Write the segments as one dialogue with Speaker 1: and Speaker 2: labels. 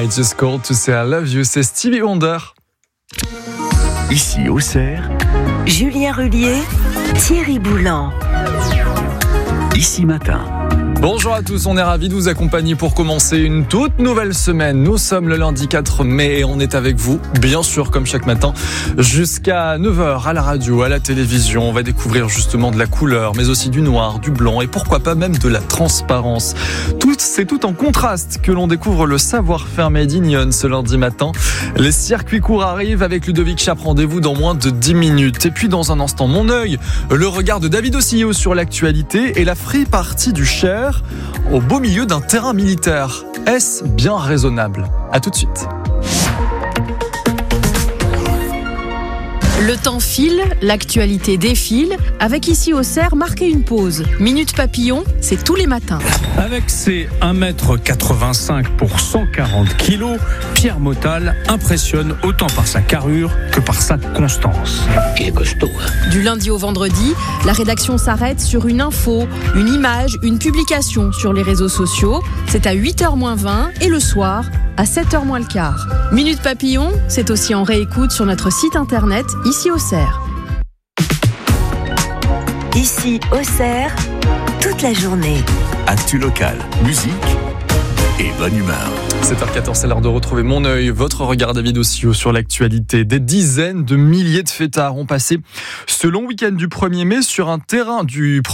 Speaker 1: I just called to say I love you, c'est Stevie Wonder.
Speaker 2: Ici Auxerre,
Speaker 3: Julien Rullier, Thierry Boulan.
Speaker 2: Ici Matin.
Speaker 1: Bonjour à tous, on est ravis de vous accompagner pour commencer une toute nouvelle semaine. Nous sommes le lundi 4 mai et on est avec vous, bien sûr, comme chaque matin, jusqu'à 9h à la radio, à la télévision. On va découvrir justement de la couleur, mais aussi du noir, du blanc et pourquoi pas même de la transparence. C'est tout en contraste que l'on découvre le savoir-faire made in Yonne ce lundi matin. Les circuits courts arrivent avec Ludovic Chape, rendez-vous dans moins de 10 minutes. Et puis dans un instant, mon œil, le regard de David Ossillot sur l'actualité et la free party du Cher au beau milieu d'un terrain militaire. Est-ce bien raisonnable ? À tout de suite.
Speaker 4: Le temps file, l'actualité défile. Avec ici Auxerre, marquez une pause. Minute Papillon, c'est tous les matins.
Speaker 5: Avec ses 1m85 pour 140 kg, Pierre Motal impressionne autant par sa carrure que par sa constance.
Speaker 6: Il est costaud, hein.
Speaker 4: Du lundi au vendredi, la rédaction s'arrête sur une info, une image, une publication sur les réseaux sociaux. C'est à 8h-20 et le soir à 7h-15. Minute Papillon, c'est aussi en réécoute sur notre site internet ici Auxerre.
Speaker 3: Ici Auxerre, toute la journée.
Speaker 2: Actu locale, musique et bonne humeur.
Speaker 1: 7h14, c'est l'heure de retrouver mon œil, votre regard David Ossillot sur l'actualité. Des dizaines de milliers de fêtards ont passé ce long week-end du 1er mai sur un terrain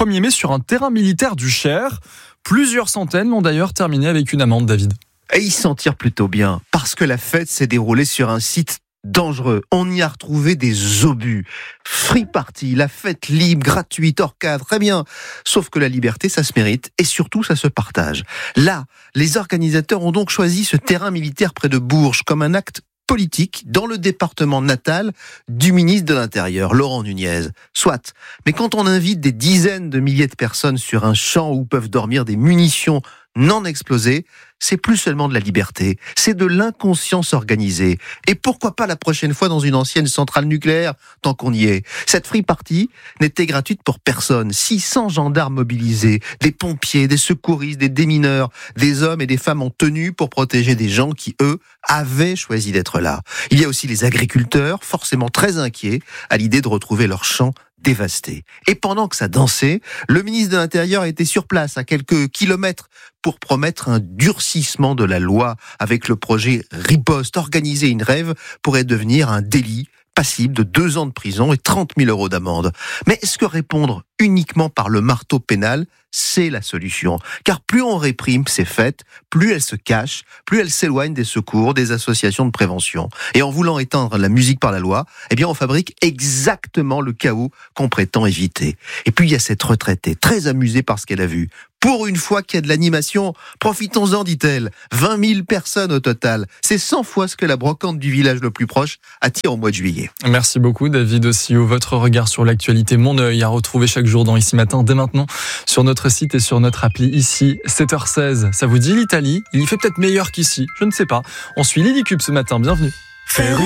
Speaker 1: militaire du Cher. Plusieurs centaines l'ont d'ailleurs terminé avec une amende, David.
Speaker 7: Et ils s'en tirent plutôt bien, parce que la fête s'est déroulée sur un site dangereux. On y a retrouvé des obus. Free party, la fête libre, gratuite, hors cadre, très bien. Sauf que la liberté, ça se mérite, et surtout, ça se partage. Là, les organisateurs ont donc choisi ce terrain militaire près de Bourges comme un acte politique dans le département natal du ministre de l'Intérieur, Laurent Nunez. Soit, mais quand on invite des dizaines de milliers de personnes sur un champ où peuvent dormir des munitions non explosées, c'est plus seulement de la liberté, c'est de l'inconscience organisée. Et pourquoi pas la prochaine fois dans une ancienne centrale nucléaire, tant qu'on y est. Cette free party n'était gratuite pour personne. 600 gendarmes mobilisés, des pompiers, des secouristes, des démineurs, des hommes et des femmes en tenue pour protéger des gens qui, eux, avaient choisi d'être là. Il y a aussi les agriculteurs, forcément très inquiets à l'idée de retrouver leurs champs dévastés. Et pendant que ça dansait, le ministre de l'Intérieur était sur place à quelques kilomètres pour promettre un durcissement de la loi avec le projet Riposte. Organiser une rêve pourrait devenir un délit passible de 2 ans de prison et 30 000 € d'amende. Mais est-ce que répondre uniquement par le marteau pénal, c'est la solution? Car plus on réprime ces fêtes, plus elles se cachent, plus elles s'éloignent des secours, des associations de prévention. Et en voulant éteindre la musique par la loi, eh bien on fabrique exactement le chaos qu'on prétend éviter. Et puis il y a cette retraitée, très amusée par ce qu'elle a vu. Pour une fois qu'il y a de l'animation, profitons-en, dit-elle. 20 000 personnes au total. C'est 100 fois ce que la brocante du village le plus proche attire au mois de juillet.
Speaker 1: Merci beaucoup, David Ossillot. Votre regard sur l'actualité, mon œil, à retrouver chaque jour dans Ici Matin, dès maintenant, sur notre site et sur notre appli ici, 7h16. Ça vous dit l'Italie ? Il y fait peut-être meilleur qu'ici, je ne sais pas. On suit Lily Cube ce matin, bienvenue.